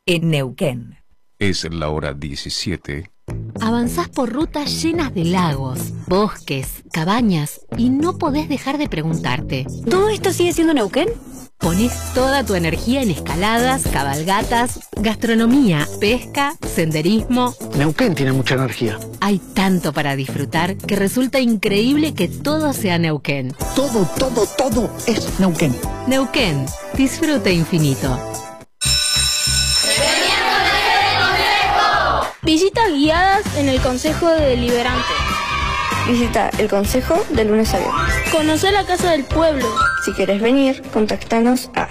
en Neuquén. Es la hora 17. Avanzás por rutas llenas de lagos, bosques, cabañas y no podés dejar de preguntarte: ¿todo esto sigue siendo Neuquén? Ponés toda tu energía en escaladas, cabalgatas, gastronomía, pesca, senderismo. Neuquén tiene mucha energía. Hay tanto para disfrutar que resulta increíble que todo sea Neuquén. Todo es Neuquén. Neuquén, disfrute infinito. Visitas guiadas en el Consejo Deliberante. Visita el Consejo de lunes a viernes. Conoce la Casa del Pueblo. Si quieres venir, contactanos a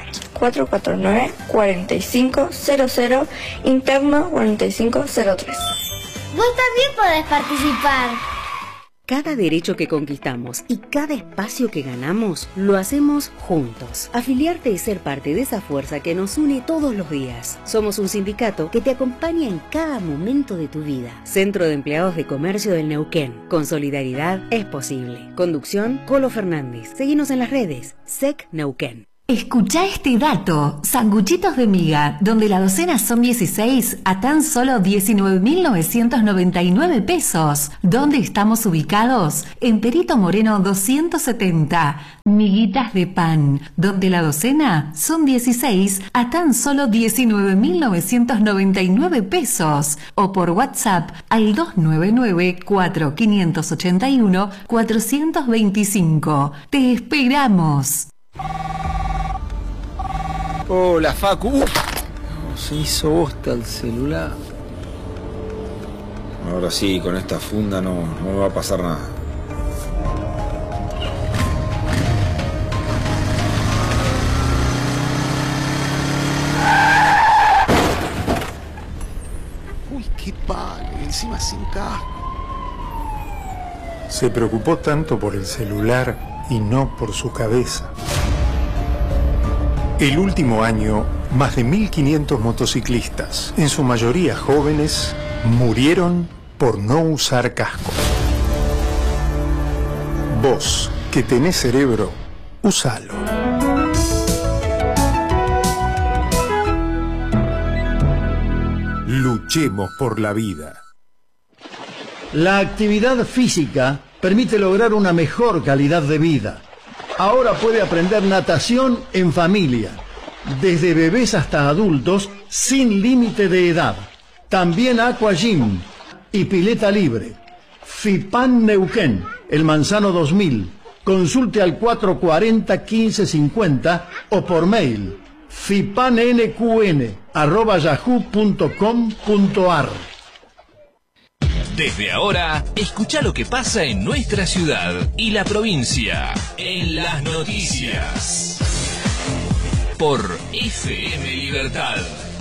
449-4500, interno 4503. Vos también podés participar. Cada derecho que conquistamos y cada espacio que ganamos, lo hacemos juntos. Afiliarte es ser parte de esa fuerza que nos une todos los días. Somos un sindicato que te acompaña en cada momento de tu vida. Centro de Empleados de Comercio del Neuquén. Con solidaridad es posible. Conducción, Colo Fernández. Seguinos en las redes. SEC Neuquén. Escucha este dato: sanguchitos de miga, donde la docena son 16 a tan solo 19.999 pesos. ¿Dónde estamos ubicados? En Perito Moreno 270. Miguitas de pan, donde la docena son 16 a tan solo 19.999 pesos. O por WhatsApp al 299-4581-425. ¡Te esperamos! Hola, Facu. Se hizo bosta el celular. Ahora sí, con esta funda no me va a pasar nada. Uy, qué palo, encima sin casco. Se preocupó tanto por el celular y no por su cabeza. El último año, más de 1.500 motociclistas, en su mayoría jóvenes, murieron por no usar casco. Vos, que tenés cerebro, úsalo. Luchemos por la vida. La actividad física permite lograr una mejor calidad de vida. Ahora puede aprender natación en familia, desde bebés hasta adultos, sin límite de edad. También Aqua Gym y pileta libre. FIPAN Neuquén, El Manzano 2000. Consulte al 440-1550 o por mail fipannqn@yahoo.com.ar. Desde ahora, escucha lo que pasa en nuestra ciudad y la provincia en las noticias. Por FM Libertad.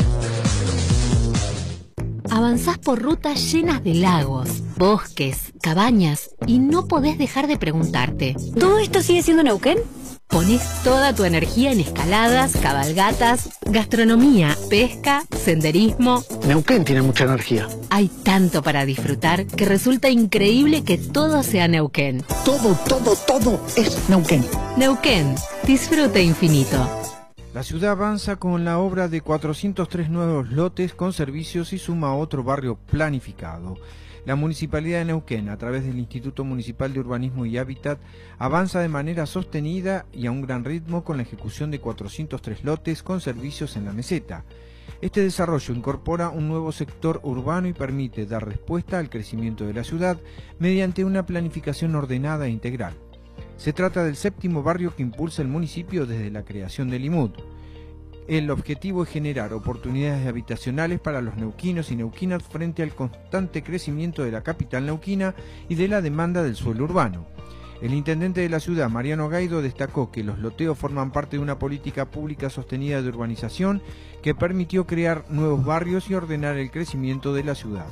Avanzás por rutas llenas de lagos, bosques, cabañas y no podés dejar de preguntarte: ¿todo esto sigue siendo Neuquén? Ponés toda tu energía en escaladas, cabalgatas, gastronomía, pesca, senderismo. Neuquén tiene mucha energía. Hay tanto para disfrutar que resulta increíble que todo sea Neuquén. Todo es Neuquén. Neuquén, disfrute infinito. La ciudad avanza con la obra de 403 nuevos lotes con servicios y suma otro barrio planificado. La Municipalidad de Neuquén, a través del Instituto Municipal de Urbanismo y Hábitat, avanza de manera sostenida y a un gran ritmo con la ejecución de 403 lotes con servicios en la meseta. Este desarrollo incorpora un nuevo sector urbano y permite dar respuesta al crecimiento de la ciudad mediante una planificación ordenada e integral. Se trata del séptimo barrio que impulsa el municipio desde la creación del IMUD. El objetivo es generar oportunidades habitacionales para los neuquinos y neuquinas frente al constante crecimiento de la capital neuquina y de la demanda del suelo urbano. El intendente de la ciudad, Mariano Gaido, destacó que los loteos forman parte de una política pública sostenida de urbanización que permitió crear nuevos barrios y ordenar el crecimiento de la ciudad.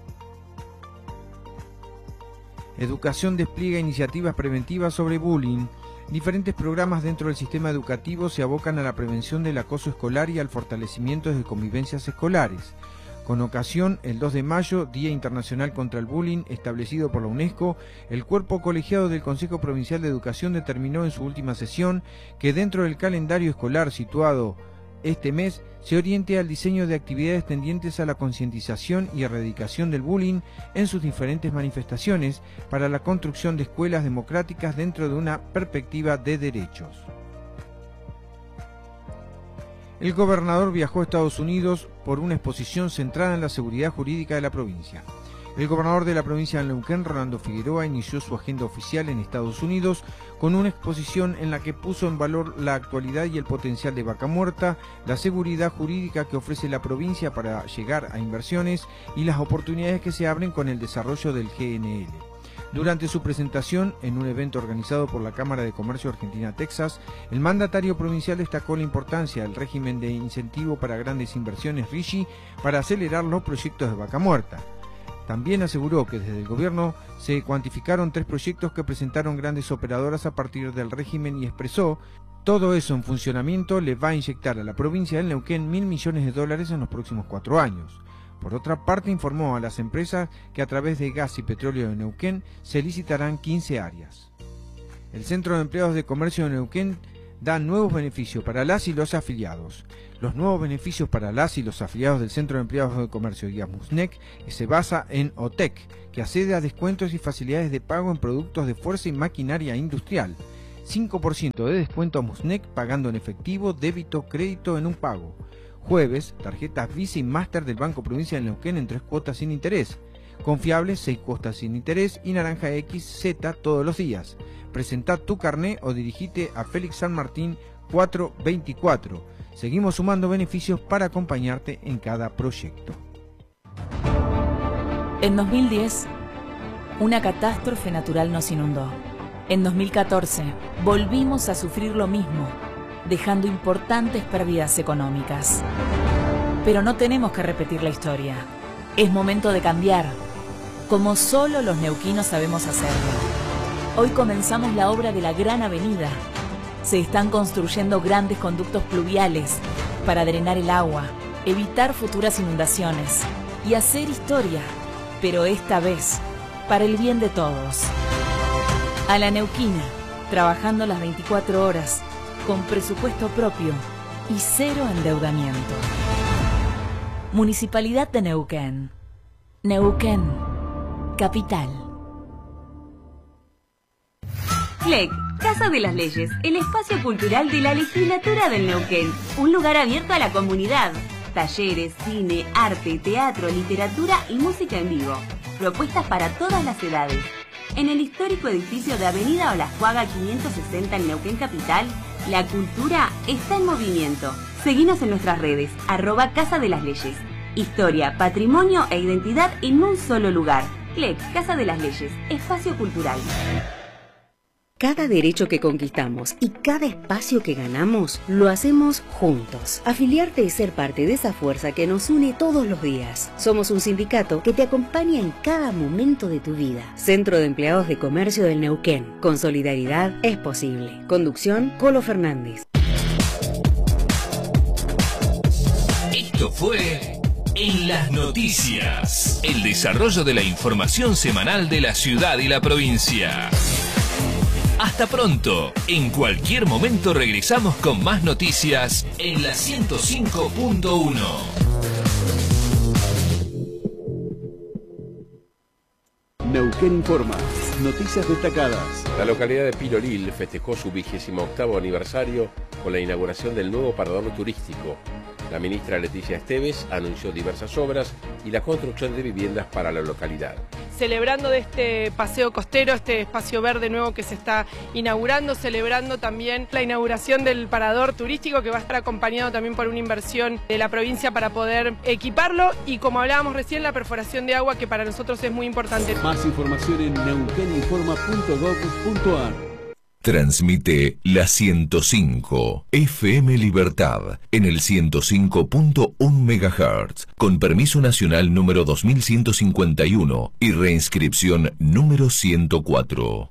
Educación despliega iniciativas preventivas sobre bullying. Diferentes programas dentro del sistema educativo se abocan a la prevención del acoso escolar y al fortalecimiento de convivencias escolares. Con ocasión, el 2 de mayo, Día Internacional contra el Bullying, establecido por la UNESCO, el cuerpo colegiado del Consejo Provincial de Educación determinó en su última sesión que dentro del calendario escolar situado este mes se oriente al diseño de actividades tendientes a la concientización y erradicación del bullying en sus diferentes manifestaciones para la construcción de escuelas democráticas dentro de una perspectiva de derechos. El gobernador viajó a Estados Unidos por una exposición centrada en la seguridad jurídica de la provincia. El gobernador de la provincia de Neuquén, Rolando Figueroa, inició su agenda oficial en Estados Unidos con una exposición en la que puso en valor la actualidad y el potencial de Vaca Muerta, la seguridad jurídica que ofrece la provincia para llegar a inversiones y las oportunidades que se abren con el desarrollo del GNL. Durante su presentación, en un evento organizado por la Cámara de Comercio Argentina-Texas, el mandatario provincial destacó la importancia del régimen de incentivo para grandes inversiones RIGI para acelerar los proyectos de Vaca Muerta. También aseguró que desde el gobierno se cuantificaron 3 proyectos que presentaron grandes operadoras a partir del régimen y expresó: todo eso en funcionamiento le va a inyectar a la provincia del Neuquén $1.000 millones en los próximos 4 años. Por otra parte, informó a las empresas que a través de Gas y Petróleo de Neuquén se licitarán 15 áreas. El Centro de Empleados de Comercio de Neuquén da nuevos beneficios para las y los afiliados. Los nuevos beneficios para las y los afiliados del Centro de Empleados de Comercio y Musnec se basa en OTEC, que accede a descuentos y facilidades de pago en productos de fuerza y maquinaria industrial. 5% de descuento a Musnec pagando en efectivo, débito, crédito en un pago. Jueves, tarjetas Visa y Master del Banco Provincial de Neuquén en 3 cuotas sin interés. Confiables, 6 cuotas sin interés y Naranja XZ todos los días. Presentá tu carné o dirigite a Félix San Martín 424. Seguimos sumando beneficios para acompañarte en cada proyecto. En 2010, una catástrofe natural nos inundó. En 2014, volvimos a sufrir lo mismo, dejando importantes pérdidas económicas. Pero no tenemos que repetir la historia. Es momento de cambiar, como solo los neuquinos sabemos hacerlo. Hoy comenzamos la obra de la Gran Avenida. Se están construyendo grandes conductos pluviales para drenar el agua, evitar futuras inundaciones y hacer historia, pero esta vez para el bien de todos. A la neuquina, trabajando las 24 horas, con presupuesto propio y 0 endeudamiento. Municipalidad de Neuquén. Neuquén, capital. CLEC, Casa de las Leyes, el espacio cultural de la legislatura del Neuquén. Un lugar abierto a la comunidad. Talleres, cine, arte, teatro, literatura y música en vivo. Propuestas para todas las edades. En el histórico edificio de Avenida Olascuaga 560 en Neuquén Capital, la cultura está en movimiento. Seguinos en nuestras redes, @Casa de las Leyes. Historia, patrimonio e identidad en un solo lugar. CLEC, Casa de las Leyes, espacio cultural. Cada derecho que conquistamos y cada espacio que ganamos, lo hacemos juntos. Afiliarte es ser parte de esa fuerza que nos une todos los días. Somos un sindicato que te acompaña en cada momento de tu vida. Centro de Empleados de Comercio del Neuquén. Con solidaridad es posible. Conducción, Colo Fernández. Esto fue En las Noticias, el desarrollo de la información semanal de la ciudad y la provincia. Hasta pronto. En cualquier momento regresamos con más noticias en la 105.1. Neuquén Informa. Noticias destacadas. La localidad de Pilolil festejó su 28º aniversario con la inauguración del nuevo parador turístico. La ministra Leticia Esteves anunció diversas obras y la construcción de viviendas para la localidad. Celebrando de este paseo costero, este espacio verde nuevo que se está inaugurando, celebrando también la inauguración del parador turístico que va a estar acompañado también por una inversión de la provincia para poder equiparlo y, como hablábamos recién, la perforación de agua que para nosotros es muy importante. Más información en neuqueninforma.gov.ar. Transmite la 105 FM Libertad en el 105.1 MHz con permiso nacional número 2151 y reinscripción número 104.